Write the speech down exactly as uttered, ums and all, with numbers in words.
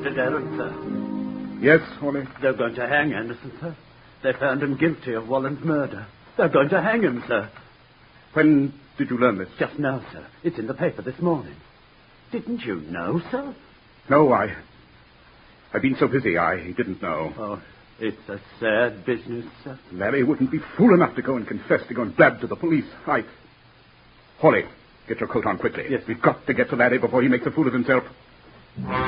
Mister Darren, sir. Yes, Hawley? They're going to hang Anderson, sir. They found him guilty of Wallen's murder. They're going to hang him, sir. When did you learn this? Just now, sir. It's in the paper this morning. Didn't you know, sir? No, I... I've been so busy, I didn't know. Oh, it's a sad business, sir. Larry wouldn't be fool enough to go and confess, to go and blab to the police. I... Hawley, get your coat on quickly. Yes. We've got to get to Larry before he makes a fool of himself.